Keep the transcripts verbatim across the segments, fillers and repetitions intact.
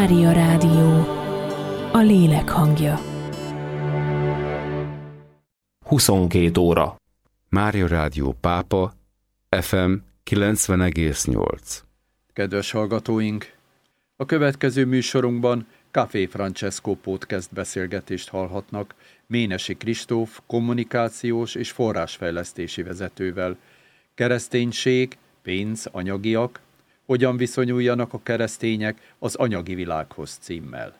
Mária Rádió, a lélek hangja. huszonkét óra. Mária Rádió Pápa, ef em kilencven egész nyolc. Kedves hallgatóink! A következő műsorunkban Café Francesco podcast beszélgetést hallhatnak Ménesi Kristóf kommunikációs és forrásfejlesztési vezetővel. Kereszténység, pénz, anyagiak, hogyan viszonyuljanak a keresztények az anyagi világhoz címmel.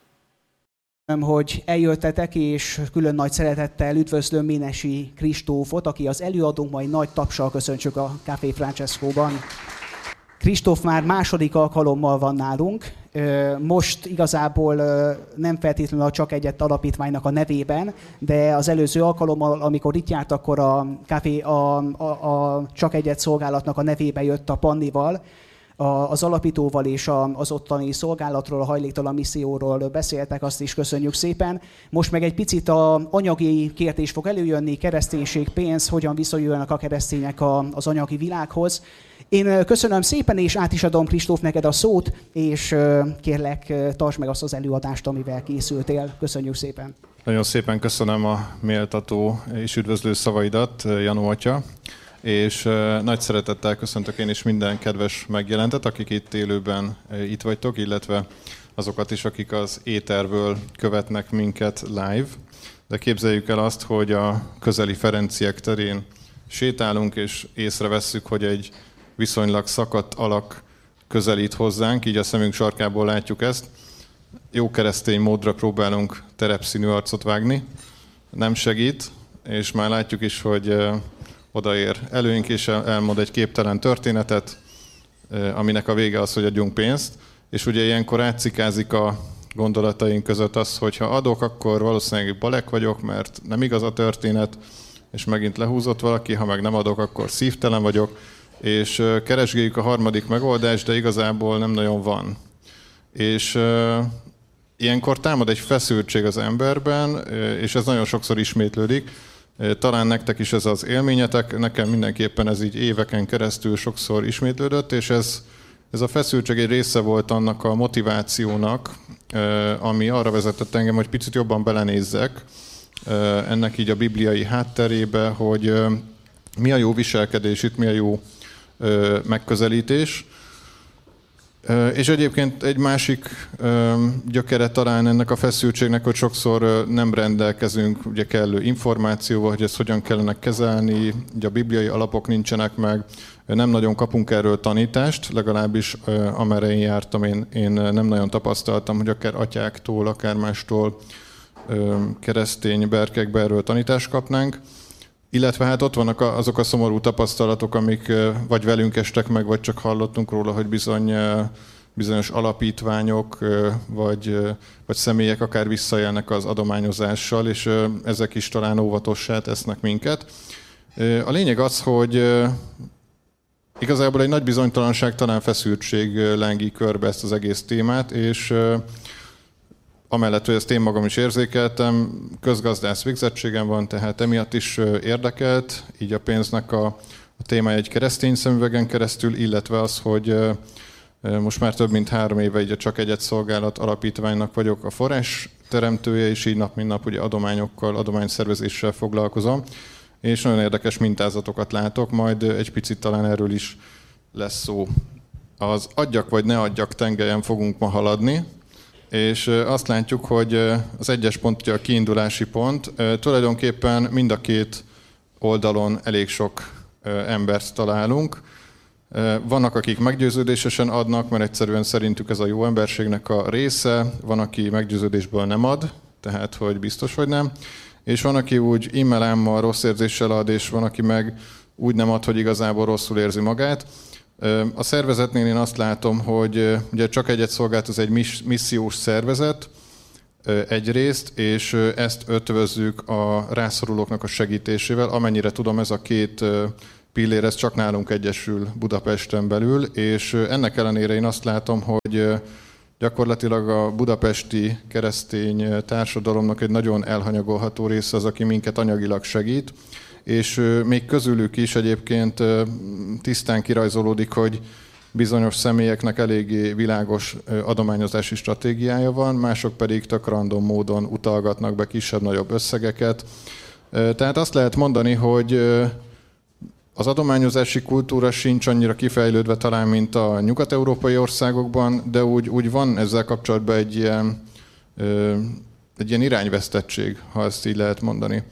Hogy eljöttetek, és külön nagy szeretettel üdvözlöm Ménesi Kristófot, aki az előadónk, majd nagy tapsal köszöntsük a Café Francescóban. Kristóf már második alkalommal van nálunk. Most igazából nem feltétlenül a Csak Egyet alapítványnak a nevében, de az előző alkalommal, amikor itt járt, akkor a, Café, a, a, a Csak Egyet szolgálatnak a nevébe jött a Pannival, az alapítóval és az ottani szolgálatról, a hajléktalan misszióról beszéltek, azt is köszönjük szépen. Most meg egy picit az anyagi kérdés fog előjönni, kereszténység, pénz, hogyan viszonyulnak a keresztények az anyagi világhoz. Én köszönöm szépen, és át is adom, Kristóf, neked a szót, és kérlek, tartsd meg azt az előadást, amivel készültél. Köszönjük szépen. Nagyon szépen köszönöm a méltató és üdvözlő szavaidat, Janó atya. És uh, nagy szeretettel köszöntök én is minden kedves megjelentet, akik itt élőben uh, itt vagytok, illetve azokat is, akik az éterből követnek minket live. De képzeljük el azt, hogy a közeli Ferenciek terén sétálunk, és észrevesszük, hogy egy viszonylag szakadt alak közelít hozzánk, így a szemünk sarkából látjuk ezt. Jó keresztény módra próbálunk terepszínű arcot vágni, nem segít, és már látjuk is, hogy uh, odaér előnk, és elmond egy képtelen történetet, aminek a vége az, hogy adjunk pénzt. És ugye ilyenkor átszikázik a gondolataink között az, hogy ha adok, akkor valószínűleg balek vagyok, mert nem igaz a történet, és megint lehúzott valaki, ha meg nem adok, akkor szívtelen vagyok, és keresgéljük a harmadik megoldást, de igazából nem nagyon van. És ilyenkor támad egy feszültség az emberben, és ez nagyon sokszor ismétlődik. Talán nektek is ez az élményetek, nekem mindenképpen ez így éveken keresztül sokszor ismétlődött, és ez, ez a feszültség egy része volt annak a motivációnak, ami arra vezetett engem, hogy picit jobban belenézzek ennek így a bibliai hátterébe, hogy mi a jó viselkedés itt, mi a jó megközelítés. És egyébként egy másik gyökere talán ennek a feszültségnek, hogy sokszor nem rendelkezünk ugye kellő információval, hogy ezt hogyan kellene kezelni, ugye a bibliai alapok nincsenek meg, nem nagyon kapunk erről tanítást, legalábbis amerre én jártam, én, én nem nagyon tapasztaltam, hogy akár atyáktól, akár mástól keresztény berkekbe erről tanítást kapnánk. Illetve hát ott vannak azok a szomorú tapasztalatok, amik vagy velünk estek meg, vagy csak hallottunk róla, hogy bizony bizonyos alapítványok vagy, vagy személyek akár visszajelnek az adományozással, és ezek is talán óvatossá tesznek minket. A lényeg az, hogy igazából egy nagy bizonytalanság, talán feszültség lengi körbe ezt az egész témát, és amellett, hogy ezt én magam is érzékeltem, közgazdász végzettségem van, tehát emiatt is érdekelt, így a pénznek a, a témája egy keresztény szemüvegen keresztül, illetve az, hogy most már több mint három éve így a Csak Egyet szolgálat alapítványnak vagyok a forrás teremtője, és így nap mint nap ugye adományokkal, adományszervezéssel foglalkozom, és nagyon érdekes mintázatokat látok, majd egy picit talán erről is lesz szó. Az adjak vagy ne adjak tengelyen fogunk ma haladni, és azt látjuk, hogy az egyes pont, ugye a kiindulási pont, tulajdonképpen mind a két oldalon elég sok embert találunk. Vannak, akik meggyőződésesen adnak, mert egyszerűen szerintük ez a jó emberségnek a része, van, aki meggyőződésből nem ad, tehát hogy biztos, hogy nem, és van, aki úgy immelámmal, rossz érzéssel ad, és van, aki meg úgy nem ad, hogy igazából rosszul érzi magát. A szervezetnél én azt látom, hogy ugye Csak Egyet szolgálat az egy missziós szervezet egyrészt, és ezt ötvözzük a rászorulóknak a segítésével. Amennyire tudom, ez a két pillér, ez csak nálunk egyesül Budapesten belül, és ennek ellenére én azt látom, hogy gyakorlatilag a budapesti keresztény társadalomnak egy nagyon elhanyagolható része az, aki minket anyagilag segít, és még közülük is egyébként tisztán kirajzolódik, hogy bizonyos személyeknek eléggé világos adományozási stratégiája van, mások pedig tök random módon utalgatnak be kisebb-nagyobb összegeket. Tehát azt lehet mondani, hogy az adományozási kultúra sincs annyira kifejlődve talán, mint a nyugat-európai országokban, de úgy, úgy van ezzel kapcsolatban egy ilyen, egy ilyen irányvesztettség, ha ezt így lehet mondani.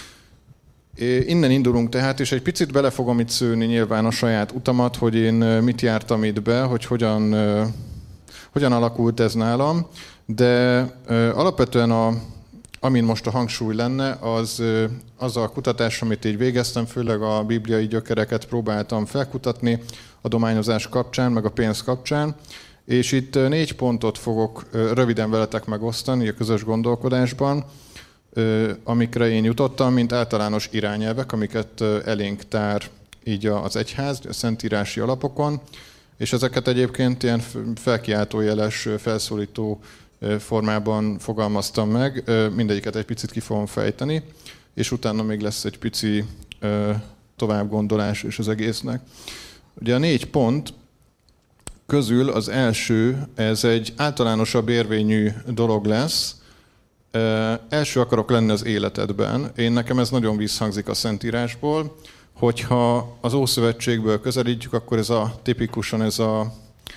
Innen indulunk tehát, és egy picit bele fogom itt szőni nyilván a saját utamat, hogy én mit jártam itt be, hogy hogyan, hogyan alakult ez nálam, de alapvetően a, amin most a hangsúly lenne, az, az a kutatás, amit így végeztem, főleg a bibliai gyökereket próbáltam felkutatni adományozás kapcsán, meg a pénz kapcsán, és itt négy pontot fogok röviden veletek megosztani a közös gondolkodásban, amikre én jutottam, mint általános irányelvek, amiket elénk tár így az egyház, a szentírási alapokon, és ezeket egyébként ilyen felkiáltójeles, felszólító formában fogalmaztam meg, mindegyiket egy picit ki fogom fejteni, és utána még lesz egy pici továbbgondolás is az egésznek. Ugye a négy pont közül az első, ez egy általánosabb érvényű dolog lesz. Első akarok lenni az életedben. Én nekem ez nagyon visszhangzik a Szentírásból, hogyha az Ószövetségből közelítjük, akkor ez a tipikusan ez a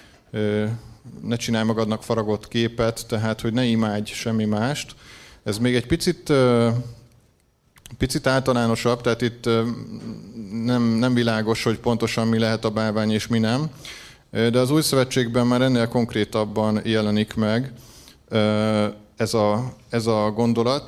ne csinálj magadnak faragott képet, tehát hogy ne imádj semmi mást. Ez még egy picit, picit általánosabb, tehát itt nem, nem világos, hogy pontosan mi lehet a bálvány és mi nem. De az Új Szövetségben már ennél konkrétabban jelenik meg ez a, ez a gondolat.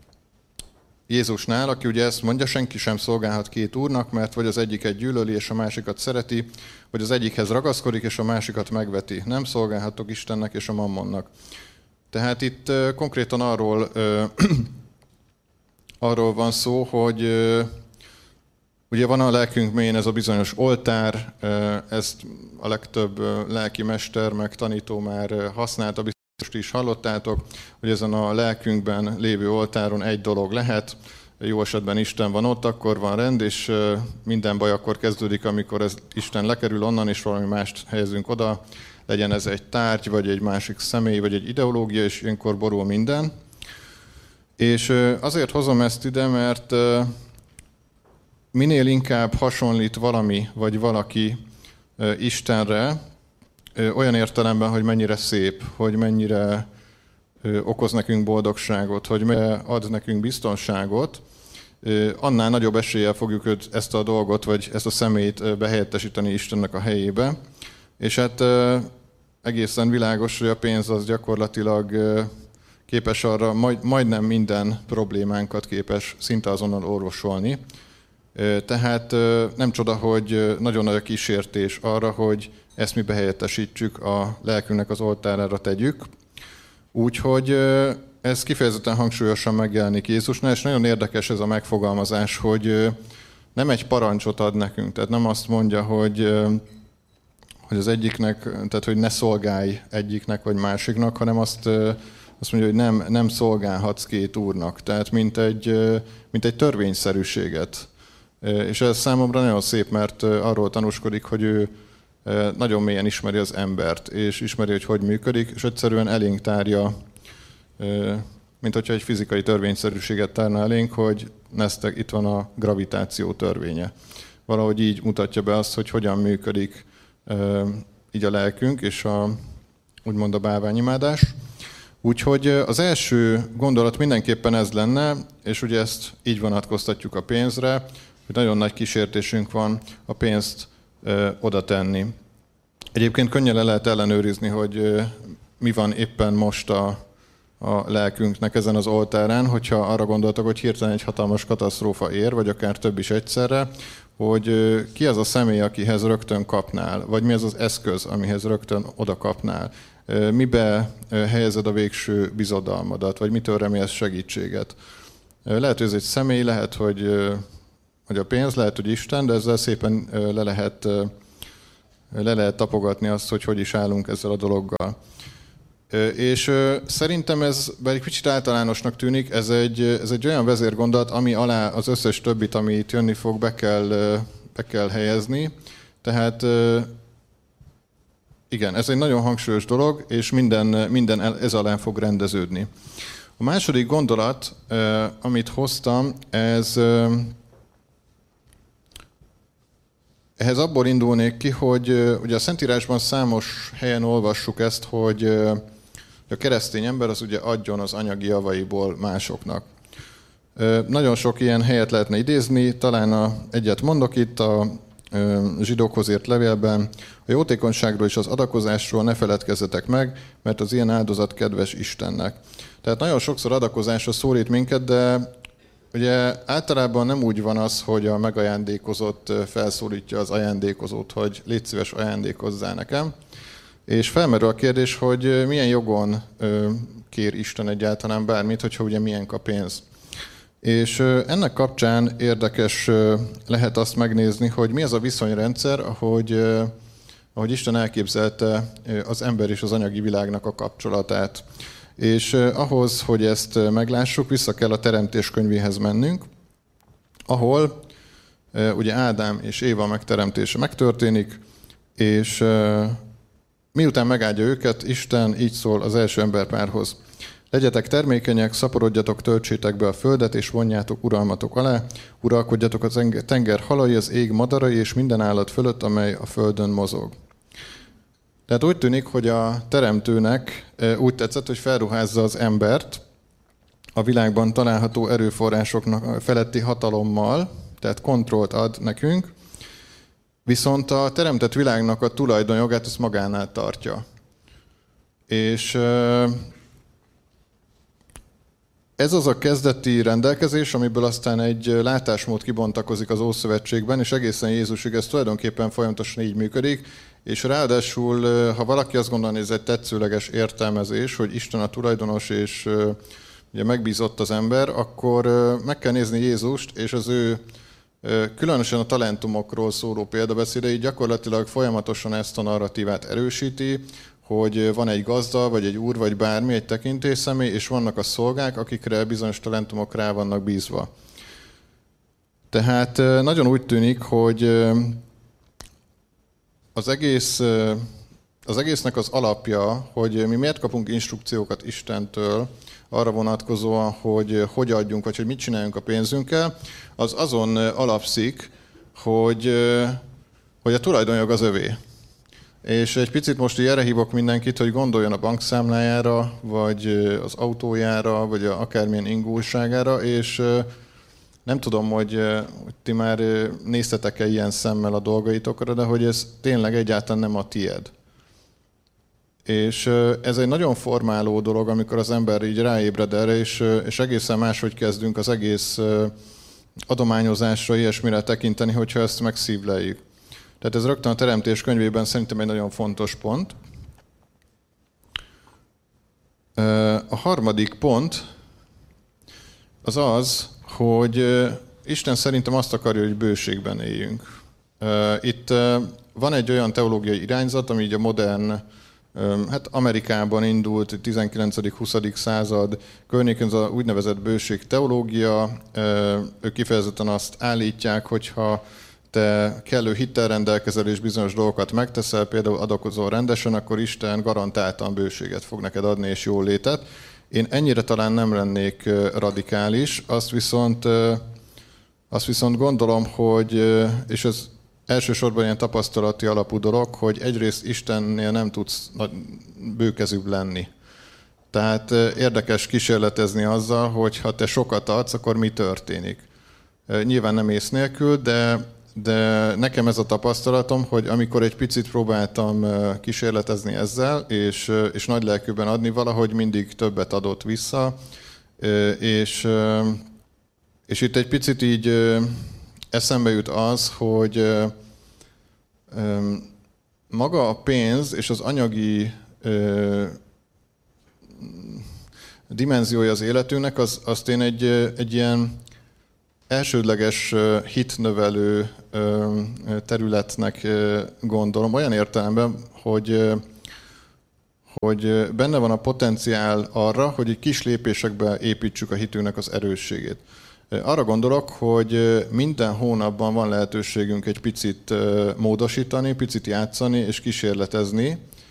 Jézusnál, aki ugye ezt mondja, senki sem szolgálhat két úrnak, mert vagy az egyiket gyűlöli, és a másikat szereti, vagy az egyikhez ragaszkodik, és a másikat megveti. Nem szolgálhatok Istennek és a mammonnak. Tehát itt uh, konkrétan arról, uh, arról van szó, hogy uh, ugye van a lelkünk mélyén ez a bizonyos oltár, uh, ezt a legtöbb uh, lelki mester, meg tanító már uh, használta, most is hallottátok, hogy ezen a lelkünkben lévő oltáron egy dolog lehet, jó esetben Isten van ott, akkor van rend, és minden baj akkor kezdődik, amikor ez Isten lekerül onnan, és valami mást helyezünk oda, legyen ez egy tárgy, vagy egy másik személy, vagy egy ideológia, és ilyenkor borul minden. És azért hozom ezt ide, mert minél inkább hasonlít valami, vagy valaki Istenre, olyan értelemben, hogy mennyire szép, hogy mennyire okoz nekünk boldogságot, hogy mennyire ad nekünk biztonságot, annál nagyobb eséllyel fogjuk őt, ezt a dolgot, vagy ezt a személyt behelyettesíteni Istennek a helyébe. És hát egészen világos, hogy a pénz az gyakorlatilag képes arra, majd, majdnem minden problémánkat képes szinte azonnal orvosolni. Tehát nem csoda, hogy nagyon nagy a kísértés arra, hogy ezt mi behelyettesítsük, a lelkünknek az oltárára tegyük. Úgyhogy ez kifejezetten hangsúlyosan megjelenik Jézusnál, és nagyon érdekes ez a megfogalmazás, hogy nem egy parancsot ad nekünk, tehát nem azt mondja, hogy, hogy az egyiknek, tehát hogy ne szolgálj egyiknek vagy másiknak, hanem azt, azt mondja, hogy nem, nem szolgálhatsz két úrnak, tehát mint egy, mint egy törvényszerűséget. És ez számomra nagyon szép, mert arról tanúskodik, hogy ő nagyon mélyen ismeri az embert, és ismeri, hogy hogy működik, és egyszerűen elénk tárja, mint hogyha egy fizikai törvényszerűséget tárna elénk, hogy neztek, itt van a gravitáció törvénye. Valahogy így mutatja be azt, hogy hogyan működik így a lelkünk, és a, úgymond a bálványimádás. Úgyhogy az első gondolat mindenképpen ez lenne, és ugye ezt így vonatkoztatjuk a pénzre, hogy nagyon nagy kísértésünk van a pénzt ö, oda tenni. Egyébként könnyen le lehet ellenőrizni, hogy ö, mi van éppen most a, a lelkünknek ezen az oltárán, hogyha arra gondoltak, hogy hirtelen egy hatalmas katasztrófa ér, vagy akár több is egyszerre, hogy ö, ki az a személy, akihez rögtön kapnál, vagy mi az az eszköz, amihez rögtön oda kapnál. Ö, mibe ö, helyezed a végső bizodalmadat, vagy mitől remélsz segítséget. Ö, lehet, hogy ez egy személy, lehet, hogy ö, hogy a pénz, lehet, hogy Isten, de ezzel szépen le lehet, le lehet tapogatni azt, hogy hogy is állunk ezzel a dologgal. És szerintem ez, bár egy kicsit általánosnak tűnik, ez egy, ez egy olyan vezérgondolat, ami alá az összes többit, ami itt jönni fog, be kell, be kell helyezni. Tehát igen, ez egy nagyon hangsúlyos dolog, és minden, minden ez alá fog rendeződni. A második gondolat, amit hoztam, ez, ehhez abból indulnék ki, hogy ugye a Szentírásban számos helyen olvassuk ezt, hogy a keresztény ember az ugye adjon az anyagi javaiból másoknak. Nagyon sok ilyen helyet lehetne idézni, talán a, egyet mondok itt a zsidókhoz írt levélben: a jótékonyságról és az adakozásról ne feledkezzetek meg, mert az ilyen áldozat kedves Istennek. Tehát nagyon sokszor adakozásra szólít minket, de ugye általában nem úgy van az, hogy a megajándékozott felszólítja az ajándékozót, hogy légy szíves, ajándékozzál nekem. És felmerül a kérdés, hogy milyen jogon kér Isten egyáltalán bármit, hogyha ugye milyen a pénz. És ennek kapcsán érdekes lehet azt megnézni, hogy mi az a viszonyrendszer, ahogy, ahogy Isten elképzelte az ember és az anyagi világnak a kapcsolatát. És ahhoz, hogy ezt meglássuk, vissza kell a Teremtés könyvéhez mennünk, ahol ugye Ádám és Éva megteremtése megtörténik, és miután megáldja őket, Isten így szól az első emberpárhoz: legyetek termékenyek, szaporodjatok, töltsétek be a földet, és vonjátok uralmatok alá, uralkodjatok a tenger halai, az ég madarai, és minden állat fölött, amely a földön mozog. Tehát úgy tűnik, hogy a teremtőnek úgy tetszett, hogy felruházza az embert a világban található erőforrásoknak feletti hatalommal, tehát kontrollt ad nekünk, viszont a teremtett világnak a tulajdonjogát azt magánál tartja. És ez az a kezdeti rendelkezés, amiből aztán egy látásmód kibontakozik az Ószövetségben, és egészen Jézusig ez tulajdonképpen folyamatosan így működik, és ráadásul, ha valaki azt gondolja, hogy ez egy tetszőleges értelmezés, hogy Isten a tulajdonos, és ugye megbízott az ember, akkor meg kell nézni Jézust, és az ő különösen a talentumokról szóló példabeszédei gyakorlatilag folyamatosan ezt a narratívát erősíti, hogy van egy gazda, vagy egy úr, vagy bármi, egy tekintélyszemély, és vannak a szolgák, akikre bizonyos talentumok rá vannak bízva. Tehát nagyon úgy tűnik, hogy az, egész, az egésznek az alapja, hogy mi miért kapunk instrukciókat Istentől arra vonatkozóan, hogy hogy adjunk, vagy hogy mit csináljunk a pénzünkkel, az azon alapszik, hogy, hogy a tulajdonjog az övé. És egy picit most így erre hívok mindenkit, hogy gondoljon a bankszámlájára, vagy az autójára, vagy a akármilyen ingóságára, és nem tudom, hogy, hogy ti már néztetek-e ilyen szemmel a dolgaitokra, de hogy ez tényleg egyáltalán nem a tied. És ez egy nagyon formáló dolog, amikor az ember így ráébred erre, és, és egészen máshogy kezdünk az egész adományozásra, ilyesmire tekinteni, hogyha ezt megszívleljük. Tehát ez rögtön a Teremtés könyvében szerintem egy nagyon fontos pont. A harmadik pont az az, hogy Isten szerintem azt akarja, hogy bőségben éljünk. Itt van egy olyan teológiai irányzat, ami így a modern, hát Amerikában indult, tizenkilencedik-huszadik század környékén, az a úgynevezett bőség teológia. Ők kifejezetten azt állítják, hogyha te kellő hittel rendelkezel és bizonyos dolgokat megteszel, például adakozol rendesen, akkor Isten garantáltan bőséget fog neked adni és jól létet. Én ennyire talán nem lennék radikális, azt viszont, azt viszont gondolom, hogy, és ez elsősorban ilyen tapasztalati alapú dolog, hogy egyrészt Istennél nem tudsz bőkezűbb lenni. Tehát érdekes kísérletezni azzal, hogy ha te sokat adsz, akkor mi történik. Nyilván nem ész nélkül, de De nekem ez a tapasztalatom, hogy amikor egy picit próbáltam kísérletezni ezzel, és, és nagy lelkűben adni, valahogy mindig többet adott vissza, és, és itt egy picit így eszembe jut az, hogy maga a pénz és az anyagi dimenziója az életünknek, az, azt én egy, egy ilyen elsődleges hitnövelő területnek gondolom, olyan értelemben, hogy, hogy benne van a potenciál arra, hogy egy kis lépésekbe építsük a hitünknek az erősségét. Arra gondolok, hogy minden hónapban van lehetőségünk egy picit módosítani, picit játszani és kísérletezni,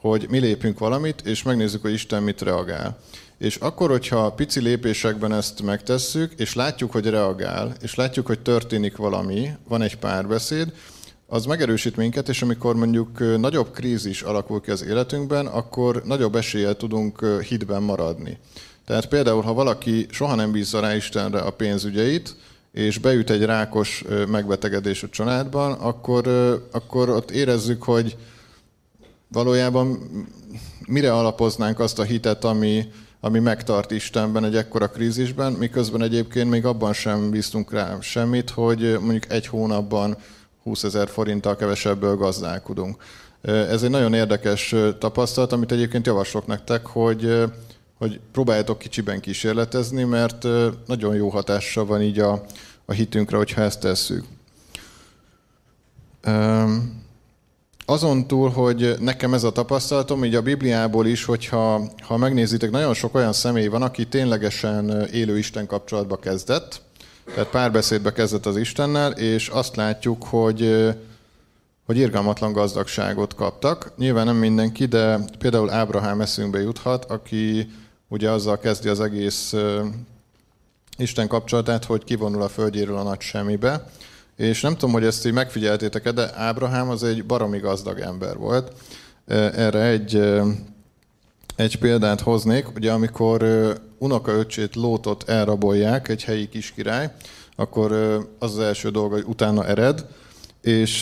hogy mi lépünk valamit, és megnézzük, hogy Isten mit reagál. És akkor, hogyha pici lépésekben ezt megtesszük, és látjuk, hogy reagál, és látjuk, hogy történik valami, van egy párbeszéd, az megerősít minket, és amikor mondjuk nagyobb krízis alakul ki az életünkben, akkor nagyobb eséllyel tudunk hitben maradni. Tehát például, ha valaki soha nem bízza rá Istenre a pénzügyeit, és beüt egy rákos megbetegedés a családban, akkor, akkor ott érezzük, hogy valójában mire alapoznánk azt a hitet, ami, ami megtart Istenben egy ekkora krízisben, miközben egyébként még abban sem bíztunk rá semmit, hogy mondjuk egy hónapban húszezer forinttal kevesebből gazdálkodunk. Ez egy nagyon érdekes tapasztalat, amit egyébként javaslok nektek, hogy, hogy próbáljátok kicsiben kísérletezni, mert nagyon jó hatással van így a, a hitünkre, hogyha ezt tesszük. Azon túl, hogy nekem ez a tapasztalatom, így a Bibliából is, hogyha ha megnézitek, nagyon sok olyan személy van, aki ténylegesen élő Isten kapcsolatba kezdett, tehát párbeszédbe kezdett az Istennel, és azt látjuk, hogy, hogy irgalmatlan gazdagságot kaptak. Nyilván nem mindenki, de például Ábrahám eszünkbe juthat, aki ugye azzal kezdi az egész Isten kapcsolatát, hogy kivonul a földjéről a nagy semmibe. És nem tudom, hogy ezt így megfigyeltétek-e, de Ábrahám az egy baromi gazdag ember volt. Erre egy, egy példát hoznék. Ugye amikor unokaöccsét Lótot elrabolják, egy helyi kiskirály, akkor az az első dolga, hogy utána ered, és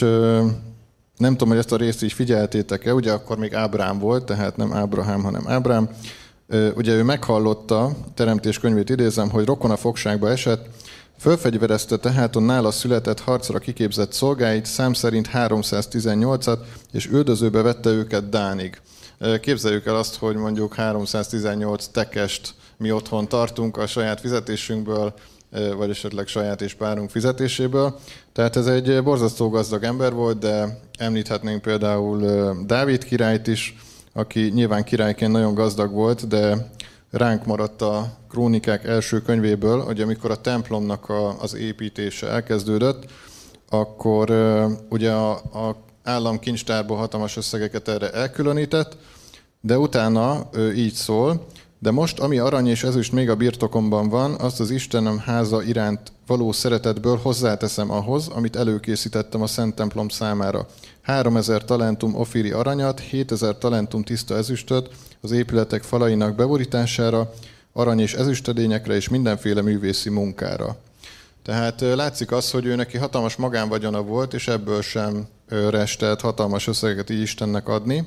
nem tudom, hogy ezt a részt így figyeltétek-e, ugye akkor még Ábrám volt, tehát nem Ábrahám, hanem Ábrám. Ugye ő meghallotta, Teremtés könyvét idézem, hogy rokona fogságba esett, fölfegyverezte tehát a nála született harcra kiképzett szolgáit, szám szerint háromszáztizennyolcat, és üldözőbe vette őket Dánig. Képzeljük el azt, hogy mondjuk háromszáztizennyolc tekest mi otthon tartunk a saját fizetésünkből, vagy esetleg saját és párunk fizetéséből. Tehát ez egy borzasztó gazdag ember volt, de említhetnénk például Dávid királyt is, aki nyilván királyként nagyon gazdag volt, de ránk maradt a Krónikák első könyvéből, hogy amikor a templomnak a, az építése elkezdődött, akkor ugye a, a állam kincstárból hatalmas összegeket erre elkülönített, de utána így szól, de most, ami arany és ezüst még a birtokomban van, azt az Istenem háza iránt való szeretetből hozzáteszem ahhoz, amit előkészítettem a szent templom számára. Háromezer talentum ofíri aranyat, hétezer talentum tiszta ezüstöt az épületek falainak beborítására, arany és ezüstedényekre és mindenféle művészi munkára. Tehát látszik az, hogy ő neki hatalmas magánvagyona volt, és ebből sem restelt hatalmas összegeket így Istennek adni.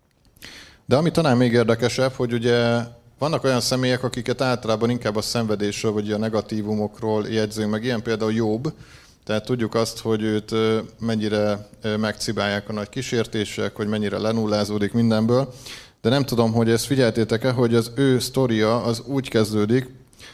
De ami talán még érdekesebb, hogy ugye vannak olyan személyek, akiket általában inkább a szenvedésről, vagy a negatívumokról jegyzünk, meg ilyen például Jobb. Tehát tudjuk azt, hogy őt mennyire megcibálják a nagy kísértések, hogy mennyire lenullázódik mindenből. De nem tudom, hogy ezt figyeltétek-e, hogy az ő sztoria az úgy kezdődik,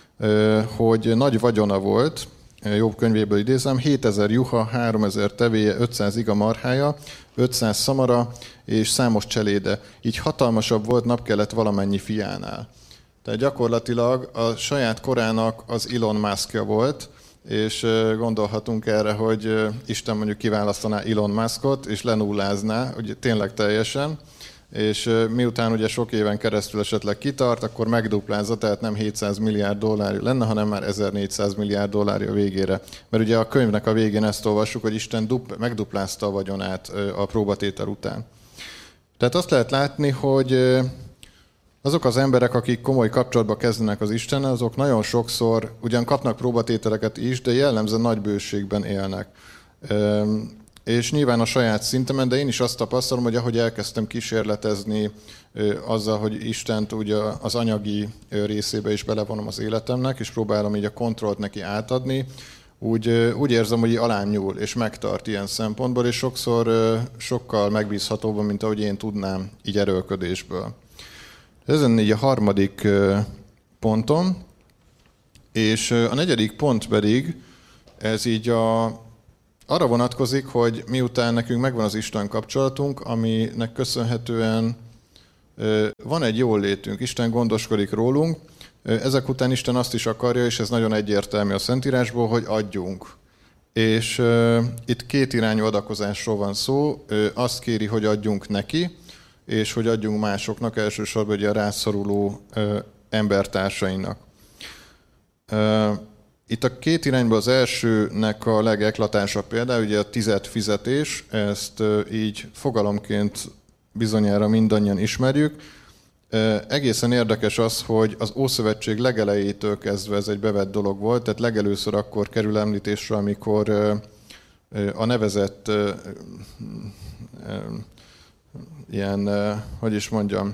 hogy nagy vagyona volt, Jobb könyvéből idézem, hétezer juha, háromezer tevéje, ötszáz iga marhája, ötszáz szamara és számos cseléde. Így hatalmasabb volt napkelet valamennyi fiánál. Tehát gyakorlatilag a saját korának az Elon Muskja volt, és gondolhatunk erre, hogy Isten mondjuk kiválasztaná Elon Muskot, és lenullázná, ugye tényleg teljesen, és miután ugye sok éven keresztül esetleg kitart, akkor megduplázza, tehát nem hétszáz milliárd dollárja lenne, hanem már ezernégyszáz milliárd dollárja végére. Mert ugye a könyvnek a végén ezt olvassuk, hogy Isten dupl- megduplázta a vagyonát a próbatétel után. Tehát azt lehet látni, hogy azok az emberek, akik komoly kapcsolatba kezdenek az Istennel, azok nagyon sokszor ugyan kapnak próbatételeket is, de jellemzően nagy bőségben élnek. És nyilván a saját szintemen, de én is azt tapasztalom, hogy ahogy elkezdtem kísérletezni azzal, hogy Istent ugye az anyagi részébe is belevonom az életemnek, és próbálom így a kontrollt neki átadni, úgy, úgy érzem, hogy alám nyúl, és megtart ilyen szempontból, és sokszor sokkal megbízhatóban, mint ahogy én tudnám így erőlködésből. Ezen így a harmadik pontom, és a negyedik pont pedig, ez így a arra vonatkozik, hogy miután nekünk megvan az Isten kapcsolatunk, aminek köszönhetően van egy jól létünk, Isten gondoskodik rólunk, ezek után Isten azt is akarja, és ez nagyon egyértelmű a Szentírásból, hogy adjunk. És uh, itt két irányú adakozásról van szó, uh, azt kéri, hogy adjunk neki, és hogy adjunk másoknak, elsősorban ugye a rászoruló embertársainak. Itt a két irányban az elsőnek a legeklatásabb például, ugye a tized fizetés, ezt így fogalomként bizonyára mindannyian ismerjük. Egészen érdekes az, hogy az Ószövetség legelejétől kezdve ez egy bevett dolog volt, tehát legelőször akkor kerül említésre, amikor a nevezett ilyen, hogy is mondjam,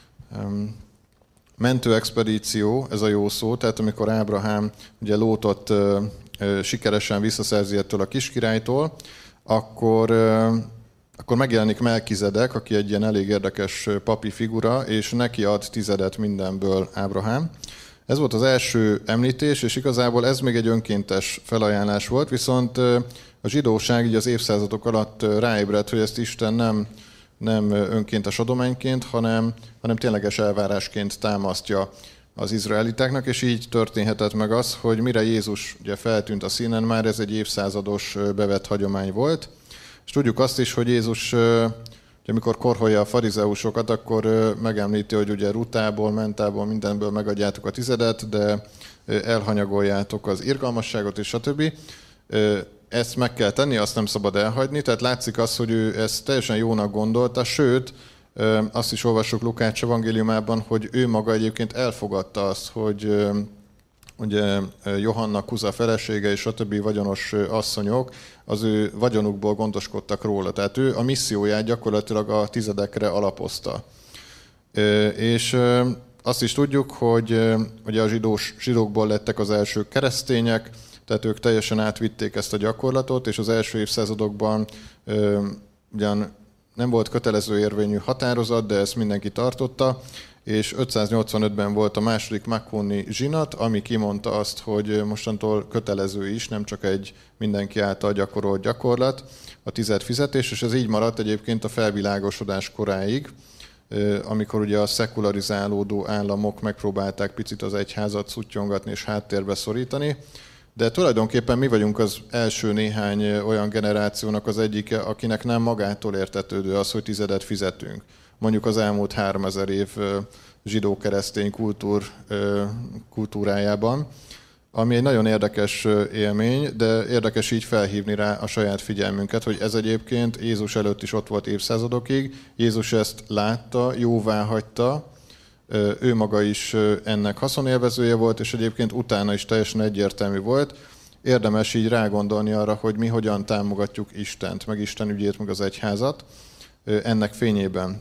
mentőexpedíció, ez a jó szó, tehát amikor Ábrahám ugye Lótot sikeresen visszaszerzi ettől a kiskirálytól, akkor, akkor megjelenik Melkizedek, aki egy ilyen elég érdekes papi figura, és neki ad tizedet mindenből Ábrahám. Ez volt az első említés, és igazából ez még egy önkéntes felajánlás volt, viszont a zsidóság így az évszázadok alatt ráébredt, hogy ezt Isten nem, nem önkéntes adományként, hanem, hanem tényleges elvárásként támasztja az izraelitáknak, és így történhetett meg az, hogy mire Jézus ugye feltűnt a színen, már ez egy évszázados bevett hagyomány volt. És tudjuk azt is, hogy Jézus, amikor korholja a farizeusokat, akkor megemlíti, hogy ugye rutából, mentából, mindenből megadjátok a tizedet, de elhanyagoljátok az irgalmasságot és stb. Ezt meg kell tenni, azt nem szabad elhagyni, tehát látszik az, hogy ő ezt teljesen jónak gondolta, sőt, azt is olvassuk Lukács evangéliumában, hogy ő maga egyébként elfogadta azt, hogy ugye Johanna Kuza felesége és a többi vagyonos asszonyok az ő vagyonukból gondoskodtak róla. Tehát ő a misszióját gyakorlatilag a tizedekre alapozta. És azt is tudjuk, hogy ugye a zsidós, zsidókból lettek az első keresztények, tehát ők teljesen átvitték ezt a gyakorlatot, és az első évszázadokban ugyan nem volt kötelező érvényű határozat, de ezt mindenki tartotta, és ötszáznyolcvanötben volt a második makkóni zsinat, ami kimondta azt, hogy mostantól kötelező is, nem csak egy mindenki által gyakorolt gyakorlat, a tized fizetés, és ez így maradt egyébként a felvilágosodás koráig, amikor ugye a szekularizálódó államok megpróbálták picit az egyházat szuttyongatni és háttérbe szorítani, de tulajdonképpen mi vagyunk az első néhány olyan generációnak az egyike, akinek nem magától értetődő az, hogy tizedet fizetünk. Mondjuk az elmúlt háromezer év zsidó-keresztény kultúr, kultúrájában, ami egy nagyon érdekes élmény, de érdekes így felhívni rá a saját figyelmünket, hogy ez egyébként Jézus előtt is ott volt évszázadokig. Jézus ezt látta, jóvá hagyta, ő maga is ennek haszonélvezője volt, és egyébként utána is teljesen egyértelmű volt. Érdemes így rágondolni arra, hogy mi hogyan támogatjuk Istent, meg Isten ügyét, meg az egyházat ennek fényében.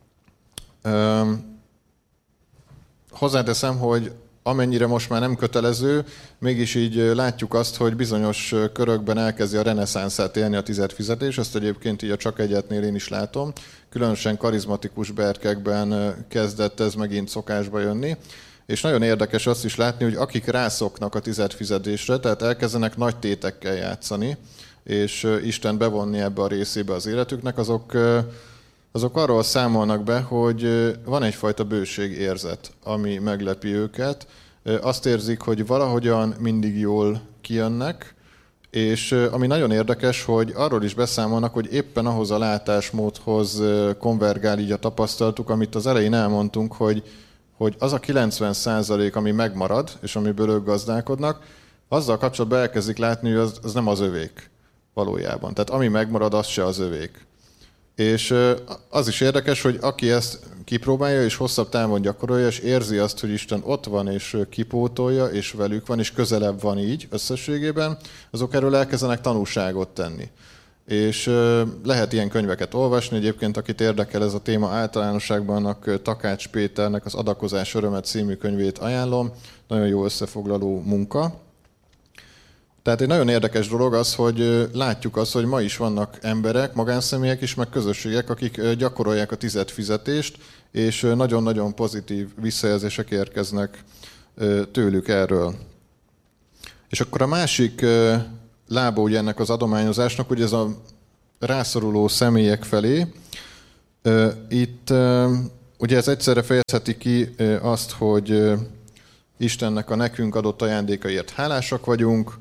Hozzáteszem, hogy amennyire most már nem kötelező, mégis így látjuk azt, hogy bizonyos körökben elkezdi a reneszánszát élni a tized fizetés, ezt egyébként így a Csak Egyetnél én is látom. Különösen karizmatikus berkekben kezdett ez megint szokásba jönni. És nagyon érdekes azt is látni, hogy akik rászoknak a tized fizetésre, tehát elkezdenek nagy tétekkel játszani, és Isten bevonni ebbe a részébe az életüknek, azok, azok arról számolnak be, hogy van egyfajta bőségérzet, ami meglepi őket. Azt érzik, hogy valahogyan mindig jól kijönnek, és ami nagyon érdekes, hogy arról is beszámolnak, hogy éppen ahhoz a látásmódhoz konvergál így a tapasztalatuk, amit az elején elmondtunk, hogy, hogy az a kilencven százalék, ami megmarad, és amiből ők gazdálkodnak, azzal kapcsolatban elkezdik látni, hogy az, az nem az övék valójában. Tehát ami megmarad, az se az övék. És az is érdekes, hogy aki ezt kipróbálja, és hosszabb távon gyakorolja, és érzi azt, hogy Isten ott van, és kipótolja, és velük van, és közelebb van így összességében, azok erről elkezdenek tanúságot tenni. És lehet ilyen könyveket olvasni, egyébként akit érdekel ez a téma általánosságban, annak Takács Péternek az Adakozás öröme című könyvét ajánlom, nagyon jó összefoglaló munka. Tehát egy nagyon érdekes dolog az, hogy látjuk azt, hogy ma is vannak emberek, magánszemélyek is, meg közösségek, akik gyakorolják a tized fizetést, és nagyon-nagyon pozitív visszajelzések érkeznek tőlük erről. És akkor a másik lába ugye ennek az adományozásnak, ugye ez a rászoruló személyek felé. Itt ugye ez egyszerre fejezheti ki azt, hogy Istennek a nekünk adott ajándékaiért hálásak vagyunk,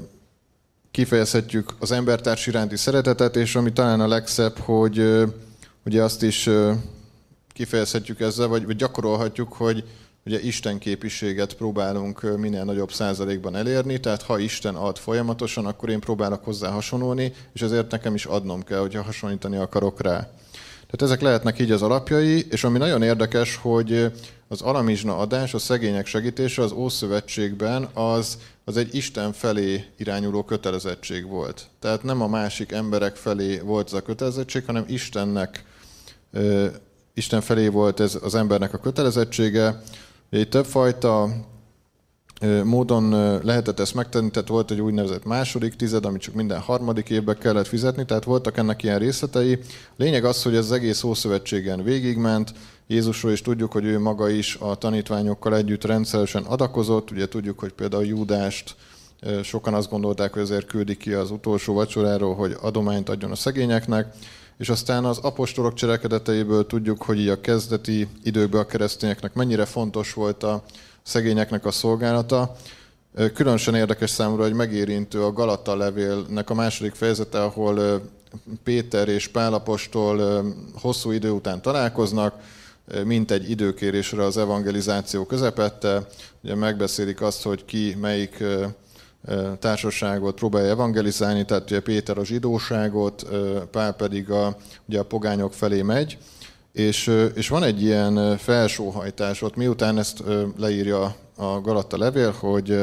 kifejezhetjük az embertárs iránti szeretetet, és ami talán a legszebb, hogy, ugye azt is kifejezhetjük ezzel, vagy, vagy gyakorolhatjuk, hogy ugye Isten képiséget próbálunk minél nagyobb százalékban elérni, tehát ha Isten ad folyamatosan, akkor én próbálok hozzá hasonlulni, és ezért nekem is adnom kell, hogyha hasonlítani akarok rá. Tehát ezek lehetnek így az alapjai, és ami nagyon érdekes, hogy az alamizsna adás, a szegények segítése az Ószövetségben az, az egy Isten felé irányuló kötelezettség volt. Tehát nem a másik emberek felé volt ez a kötelezettség, hanem Istennek, Isten felé volt ez az embernek a kötelezettsége. Itt többfajta módon lehetett ezt megtenni, tehát volt egy úgynevezett második tized, amit csak minden harmadik évben kellett fizetni, tehát voltak ennek ilyen részletei. Lényeg az, hogy ez az egész Ószövetségen végigment. Jézusról is tudjuk, hogy ő maga is a tanítványokkal együtt rendszeresen adakozott. Ugye tudjuk, hogy például Júdást sokan azt gondolták, hogy azért küldi ki az utolsó vacsoráról, hogy adományt adjon a szegényeknek. És aztán az apostolok cselekedeteiből tudjuk, hogy így a kezdeti időkben a keresztényeknek mennyire fontos volt a szegényeknek a szolgálata. Különösen érdekes számomra, hogy megérintő a Galata levélnek a második fejezete, ahol Péter és Pál apostol hosszú idő után találkoznak, mint egy időkérésre az evangelizáció közepette. Ugye megbeszélik azt, hogy ki melyik társaságot próbálja evangelizálni, tehát ugye Péter a zsidóságot, Pál pedig a, ugye a pogányok felé megy, és, és van egy ilyen felsóhajtás ott, miután ezt leírja a Galata levél, hogy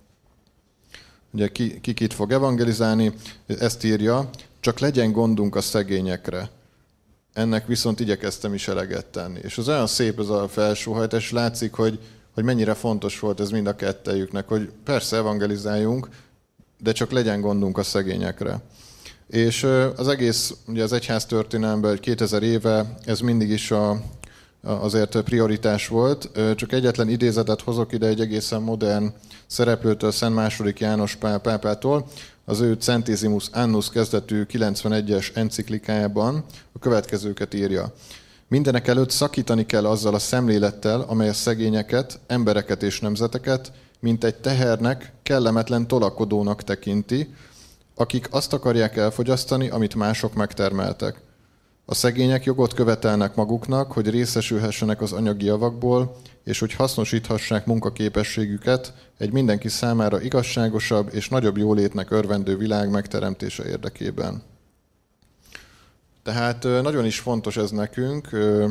ugye ki, ki kit fog evangelizálni, ezt írja, csak legyen gondunk a szegényekre. Ennek viszont igyekeztem is eleget tenni. És az olyan szép ez a felsóhajtás, látszik, hogy hogy mennyire fontos volt ez mind a kettejüknek, hogy persze evangelizáljunk, de csak legyen gondunk a szegényekre. És az egész, ugye az egyház történelemben kétezer éve ez mindig is a, azért prioritás volt. Csak egyetlen idézetet hozok ide egy egészen modern szereplőtől, Szent második János Pál pápától. Az ő Centesimus Annus kezdetű kilencvenegyes enciklikájában a következőket írja. Mindenek előtt szakítani kell azzal a szemlélettel, amely a szegényeket, embereket és nemzeteket, mint egy tehernek, kellemetlen tolakodónak tekinti, akik azt akarják elfogyasztani, amit mások megtermeltek. A szegények jogot követelnek maguknak, hogy részesülhessenek az anyagi javakból, és hogy hasznosíthassák munkaképességüket egy mindenki számára igazságosabb és nagyobb jólétnek örvendő világ megteremtése érdekében. Tehát nagyon is fontos ez nekünk,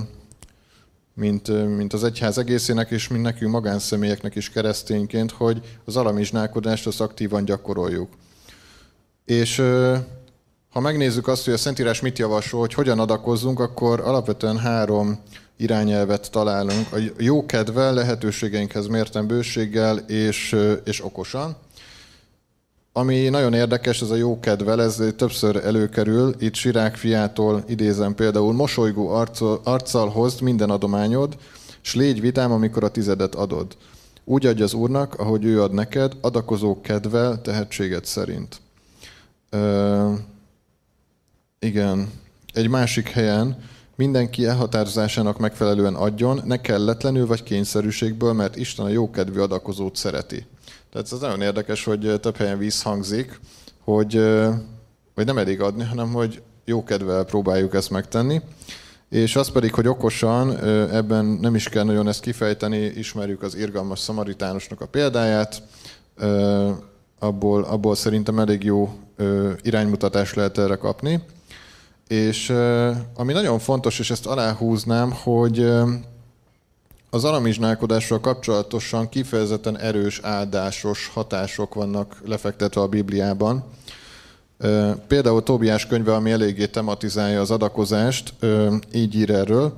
mint, mint az egyház egészének, és mint nekünk magánszemélyeknek is keresztényként, hogy az alamizsnálkodást azt aktívan gyakoroljuk. És ha megnézzük azt, hogy a Szentírás mit javasol, hogy hogyan adakozzunk, akkor alapvetően három irányelvet találunk. A jó kedvel, lehetőségeinkhez mérten bőséggel és, és okosan. Ami nagyon érdekes, ez a jó kedvel, ez többször előkerül. Itt Sirák fiától idézem például, mosolygó arccal, arccal hozd minden adományod, s légy vidám, amikor a tizedet adod. Úgy adj az Úrnak, ahogy ő ad neked, adakozó kedvel, tehetséged szerint. Ö, igen. Egy másik helyen mindenki elhatározásának megfelelően adjon, ne kelletlenül vagy kényszerűségből, mert Isten a jókedvű adakozót szereti. Tehát ez nagyon érdekes, hogy több helyen visszhangzik, hogy, hogy nem elég adni, hanem hogy jó kedvel próbáljuk ezt megtenni. És az pedig, hogy okosan, ebben nem is kell nagyon ezt kifejteni, ismerjük az irgalmas szamaritánosnak a példáját, abból, abból szerintem elég jó iránymutatást lehet erre kapni. És ami nagyon fontos, és ezt aláhúznám, hogy az alamizsnálkodással kapcsolatosan kifejezetten erős áldásos hatások vannak lefektetve a Bibliában. Például Tóbiás könyve, ami eléggé tematizálja az adakozást, így ír erről.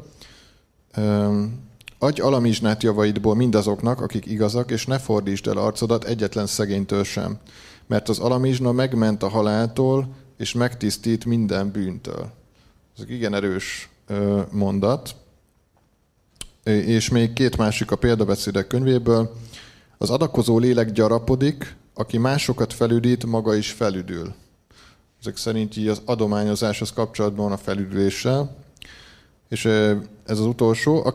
Adj alamizsnát javaidból mindazoknak, akik igazak, és ne fordítsd el arcodat egyetlen szegénytől sem. Mert az alamizsna megment a haláltól, és megtisztít minden bűntől. Ez egy igen erős mondat. És még két másik a példabeszédek könyvéből. Az adakozó lélek gyarapodik, aki másokat felüdít, maga is felüdül. Ezek szerint így az adományozáshoz kapcsolatban a felüdüléssel. És ez az utolsó.